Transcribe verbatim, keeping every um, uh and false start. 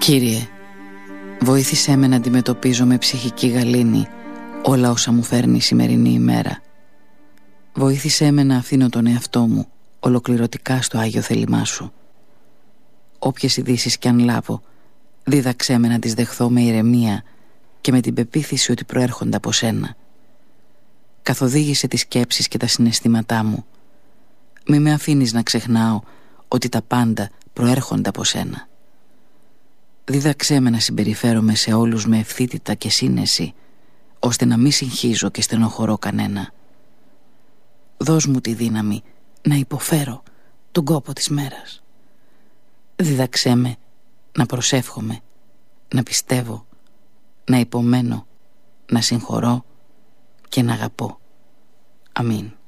Κύριε, βοήθησέ με να αντιμετωπίζω με ψυχική γαλήνη όλα όσα μου φέρνει η σημερινή ημέρα. Βοήθησέ με να αφήνω τον εαυτό μου ολοκληρωτικά στο Άγιο θέλημά σου. Όποιες ειδήσεις κι αν λάβω, δίδαξέ με να τις δεχθώ με ηρεμία και με την πεποίθηση ότι προέρχονται από σένα. Καθοδήγησε τις σκέψεις και τα συναισθήματά μου. Μη με αφήνεις να ξεχνάω ότι τα πάντα προέρχονται από σένα. Δίδαξέ με να συμπεριφέρομαι σε όλους με ευθύτητα και σύνεση, ώστε να μην συγχύζω και στενοχωρώ κανένα. Δώσ' μου τη δύναμη να υποφέρω τον κόπο της μέρας. Δίδαξέ με να προσεύχομαι, να πιστεύω, να υπομένω, να συγχωρώ και να αγαπώ. Αμήν.